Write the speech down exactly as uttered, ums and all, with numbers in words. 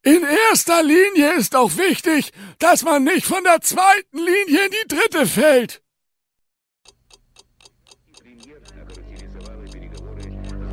In erster Linie ist auch wichtig, dass man nicht von der zweiten Linie in die dritte fällt.